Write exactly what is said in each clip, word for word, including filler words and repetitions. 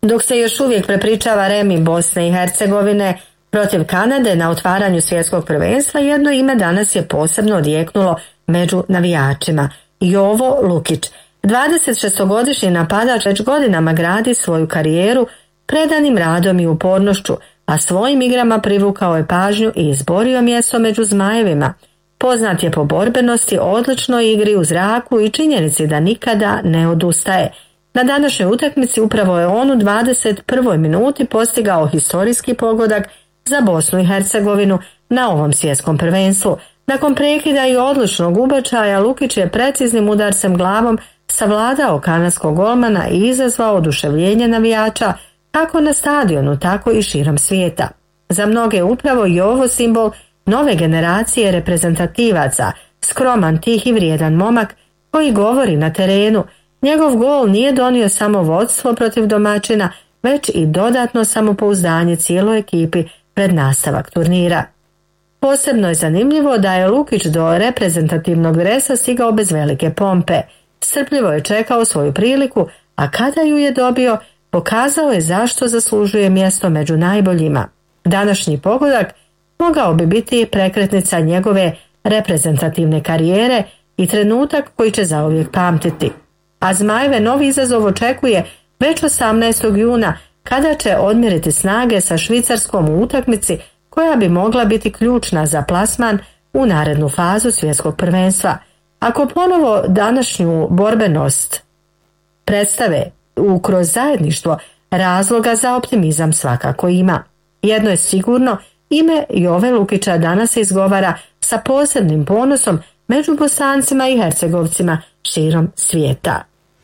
Dok se još uvijek prepričava remi Bosne i Hercegovine protiv Kanade na otvaranju svjetskog prvenstva, jedno ime danas je posebno odjeknulo među navijačima. Jovo Lukić, dvadesetšestogodišnji napadač, već godinama gradi svoju karijeru predanim radom i upornošću, a svojim igrama privukao je pažnju i izborio mjesto među Zmajevima. Poznat je po borbenosti, odličnoj igri u zraku i činjenici da nikada ne odustaje. Na današnjoj utakmici upravo je on u dvadeset prvoj minuti postigao historijski pogodak za Bosnu i Hercegovinu na ovom svjetskom prvenstvu. Nakon prekida i odličnog ubačaja, Lukić je preciznim udarcem glavom savladao kanadskog golmana i izazvao oduševljenje navijača kako na stadionu, tako i širom svijeta. Za mnoge upravo i ovo simbol nove generacije reprezentativaca, skroman, tih i vrijedan momak koji govori na terenu. Njegov gol nije donio samo vodstvo protiv domaćina, već i dodatno samopouzdanje cijeloj ekipi pred nastavak turnira. Posebno je zanimljivo da je Lukić do reprezentativnog dresa stigao bez velike pompe. Strpljivo je čekao svoju priliku, a kada ju je dobio, pokazao je zašto zaslužuje mjesto među najboljima. Današnji pogodak mogao bi biti prekretnica njegove reprezentativne karijere i trenutak koji će zauvijek pamtiti. A Zmajeve novi izazov očekuje već osamnaestog juna, kada će odmjeriti snage sa Švicarskom u utakmici koja bi mogla biti ključna za plasman u narednu fazu svjetskog prvenstva. Ako ponovo današnju borbenost predstave u kroz zajedništvo, razloga za optimizam svakako ima. Jedno je sigurno, ime Jove Lukića danas se izgovara sa posebnim ponosom među Bosancima i Hercegovcima širom svijeta.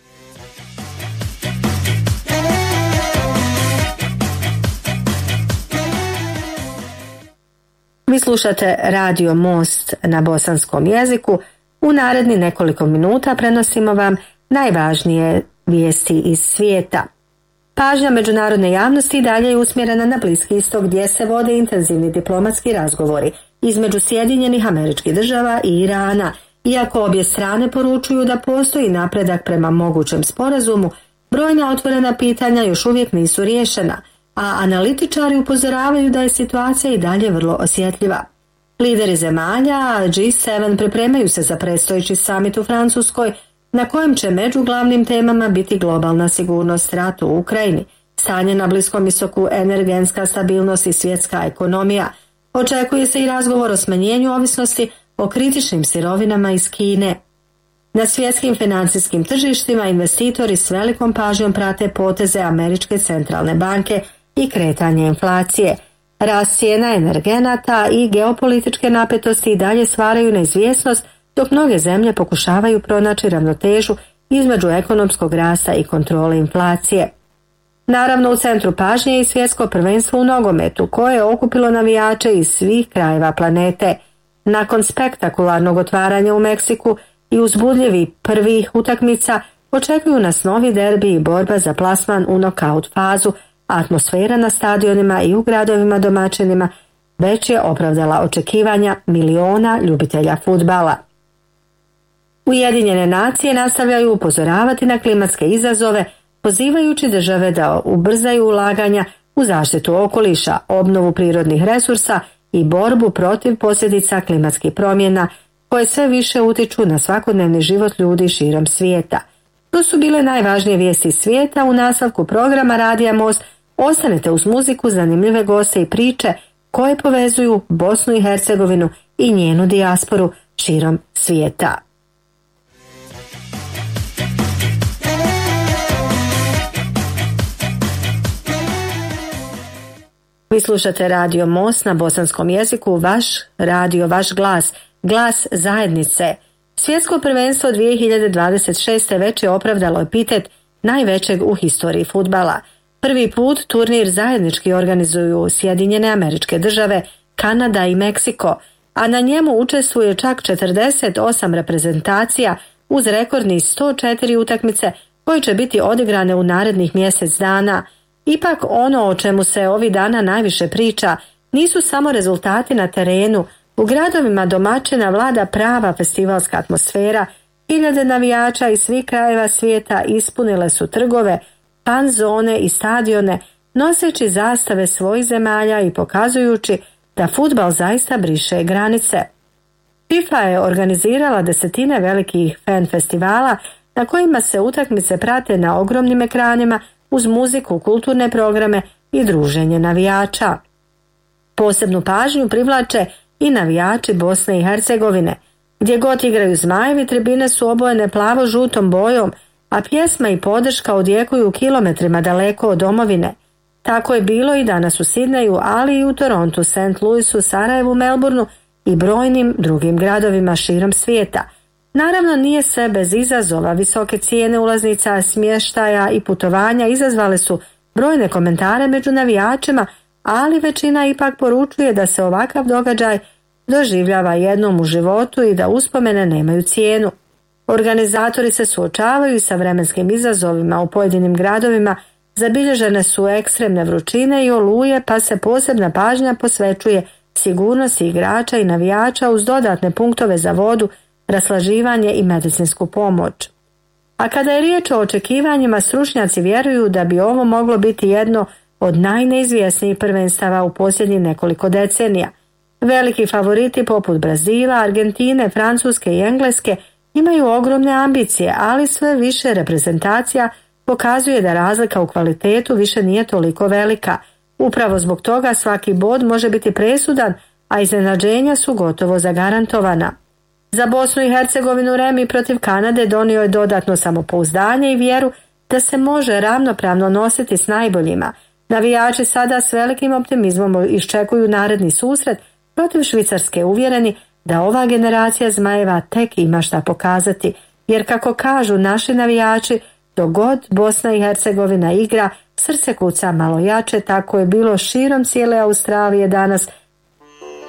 Vi slušate Radio Most na bosanskom jeziku. U naredni nekoliko minuta prenosimo vam najvažnije vijesti iz svijeta. Pažnja međunarodne javnosti i dalje je usmjerena na Bliski istok, gdje se vode intenzivni diplomatski razgovori između Sjedinjenih Američkih Država i Irana. Iako obje strane poručuju da postoji napredak prema mogućem sporazumu, brojna otvorena pitanja još uvijek nisu riješena, a analitičari upozoravaju da je situacija i dalje vrlo osjetljiva. Lideri zemalja G sedam pripremaju se za predstojeći samit u Francuskoj, na kojem će među glavnim temama biti globalna sigurnost, rat u Ukrajini, stanje na Bliskom istoku, energetska stabilnost i svjetska ekonomija. Očekuje se i razgovor o smanjenju ovisnosti o kritičnim sirovinama iz Kine. Na svjetskim financijskim tržištima investitori s velikom pažnjom prate poteze Američke centralne banke i kretanje inflacije. Rast cijena energenata i geopolitičke napetosti i dalje stvaraju neizvjesnost, dok mnoge zemlje pokušavaju pronaći ravnotežu između ekonomskog rasta i kontrole inflacije. Naravno, u centru pažnje je i svjetsko prvenstvo u nogometu, koje je okupilo navijače iz svih krajeva planete. Nakon spektakularnog otvaranja u Meksiku i uzbudljivih prvih utakmica, očekuju nas novi derbi i borba za plasman u nokaut fazu. Atmosfera na stadionima i u gradovima domaćinima već je opravdala očekivanja miliona ljubitelja fudbala. Ujedinjene nacije nastavljaju upozoravati na klimatske izazove, pozivajući države da ubrzaju ulaganja u zaštitu okoliša, obnovu prirodnih resursa i borbu protiv posljedica klimatskih promjena, koje sve više utiču na svakodnevni život ljudi širom svijeta. To su bile najvažnije vijesti svijeta. U nastavku programa Radija Most ostanete uz muziku, zanimljive goste i priče koje povezuju Bosnu i Hercegovinu i njenu dijasporu širom svijeta. Vi slušate Radio Most na bosanskom jeziku, vaš radio, vaš glas, glas zajednice. Svjetsko prvenstvo dvije hiljade dvadeset šeste već je opravdalo epitet najvećeg u historiji fudbala. Prvi put turnir zajednički organizuju Sjedinjene Američke Države, Kanada i Meksiko, a na njemu učestvuje čak četrdeset osam reprezentacija uz rekordnih sto četiri utakmice koje će biti odigrane u narednih mjesec dana. Ipak ono o čemu se ovih dana najviše priča nisu samo rezultati na terenu. U gradovima domaćina vlada prava festivalska atmosfera. Hiljade navijača iz svih krajeva svijeta ispunile su trgove fan zone i stadione, noseći zastave svojih zemalja i pokazujući da fudbal zaista briše granice. FIFA je organizirala desetine velikih fan festivala na kojima se utakmice prate na ogromnim ekranima uz muziku, kulturne programe i druženje navijača. Posebnu pažnju privlače i navijači Bosne i Hercegovine. Gdje god igraju Zmajevi, tribine su obojene plavo-žutom bojom, a pjesma i podrška odjekuju kilometrima daleko od domovine. Tako je bilo i danas u Sidneju, ali i u Torontu, Saint Louisu, Sarajevu, Melbourneu i brojnim drugim gradovima širom svijeta. Naravno, nije sve bez izazova. Visoke cijene ulaznica, smještaja i putovanja izazvale su brojne komentare među navijačima, ali većina ipak poručuje da se ovakav događaj doživljava jednom u životu i da uspomene nemaju cijenu. Organizatori se suočavaju sa vremenskim izazovima u pojedinim gradovima, zabilježene su ekstremne vrućine i oluje, pa se posebna pažnja posvećuje sigurnosti igrača i navijača uz dodatne punktove za vodu, raslaživanje i medicinsku pomoć. A kada je riječ o očekivanjima, stručnjaci vjeruju da bi ovo moglo biti jedno od najneizvjesnijih prvenstava u posljednjih nekoliko decenija. Veliki favoriti poput Brazila, Argentine, Francuske i Engleske imaju ogromne ambicije, ali sve više reprezentacija pokazuje da razlika u kvalitetu više nije toliko velika. Upravo zbog toga svaki bod može biti presudan, a iznenađenja su gotovo zagarantovana. Za Bosnu i Hercegovinu remi protiv Kanade donio je dodatno samopouzdanje i vjeru da se može ravnopravno nositi s najboljima. Navijači sada s velikim optimizmom iščekuju naredni susret protiv Švicarske, uvjereni da ova generacija Zmajeva tek ima šta pokazati, jer kako kažu naši navijači, dok god Bosna i Hercegovina igra, srce kuca malo jače. Tako je bilo širom cijele Australije danas